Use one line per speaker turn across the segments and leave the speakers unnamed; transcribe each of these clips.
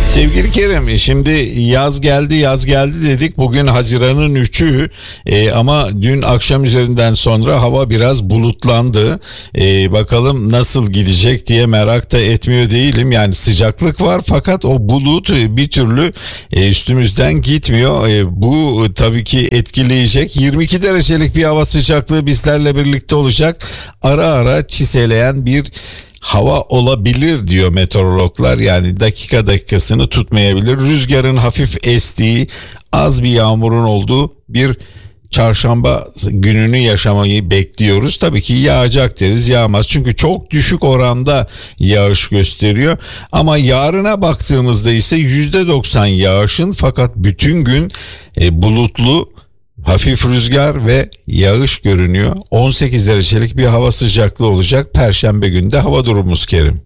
Sevgili Kerim, şimdi yaz geldi dedik. Bugün Haziran'ın 3'ü ama dün akşam üzerinden sonra hava biraz bulutlandı. Bakalım nasıl gidecek diye merak da etmiyor değilim. Yani sıcaklık var fakat o bulut bir türlü üstümüzden gitmiyor. Bu tabii ki etkileyecek. 22 derecelik bir hava sıcaklığı bizlerle birlikte olacak. Ara ara çiseleyen bir hava olabilir diyor meteorologlar, yani dakikasını tutmayabilir. Rüzgarın hafif estiği, az bir yağmurun olduğu bir çarşamba gününü yaşamayı bekliyoruz. Tabii ki yağacak deriz, yağmaz çünkü çok düşük oranda yağış gösteriyor. Ama yarına baktığımızda ise %90 yağışın fakat bütün gün bulutlu, hafif rüzgar ve yağış görünüyor. 18 derecelik bir hava sıcaklığı olacak. Perşembe günü de hava durumumuz Kerim.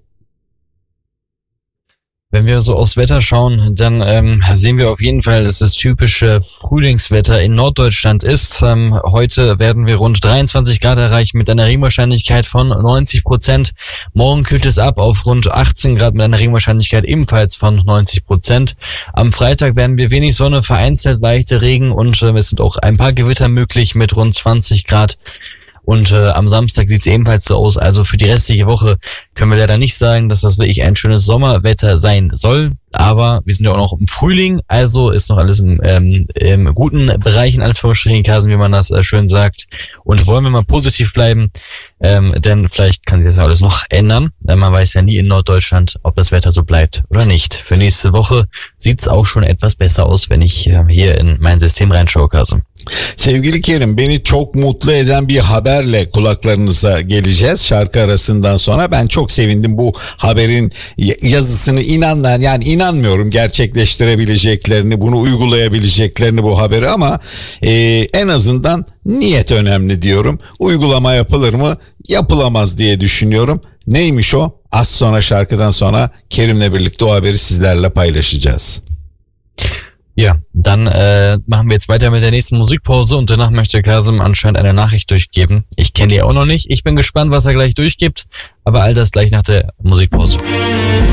Wenn wir so aufs Wetter schauen, dann sehen wir auf jeden Fall, dass das typische Frühlingswetter in Norddeutschland ist. Heute werden wir rund 23 Grad erreichen mit einer Regenwahrscheinlichkeit von 90%. Morgen kühlt es ab auf rund 18 Grad mit einer Regenwahrscheinlichkeit ebenfalls von 90%. Am Freitag werden wir wenig Sonne, vereinzelt leichte Regen und es sind auch ein paar Gewitter möglich mit rund 20 Grad. Und am Samstag sieht es ebenfalls so aus. Also für die restliche Woche können wir leider nicht sagen, dass das wirklich ein schönes Sommerwetter sein soll. Aber wir sind ja auch noch im Frühling, also ist noch alles im guten Bereich, in Anführungsstrichen, Kasen, wie man das schön sagt. Und wollen wir mal positiv bleiben, denn vielleicht kann sich das ja alles noch ändern. Man weiß ja nie in Norddeutschland, ob das Wetter so bleibt oder nicht. Für nächste Woche sieht's auch schon etwas besser aus, wenn ich hier in mein System reinschaue, Kasen.
Sevgili Kerim, beni çok mutlu eden bir haberle kulaklarınıza geleceğiz şarkı arasından sonra. Ben çok sevindim bu haberin yazısını, inanmıyorum gerçekleştirebileceklerini, bunu uygulayabileceklerini bu haberi, ama en azından niyet önemli diyorum. Uygulama yapılır mı? Yapılamaz diye düşünüyorum. Neymiş o? Az sonra, şarkıdan sonra Kerim'le birlikte o haberi sizlerle paylaşacağız.
Ja, dann machen wir jetzt weiter mit der nächsten Musikpause und danach möchte Kasim anscheinend eine Nachricht durchgeben. Ich kenne die auch noch nicht. Ich bin gespannt, was er gleich durchgibt, aber all das gleich nach der Musikpause.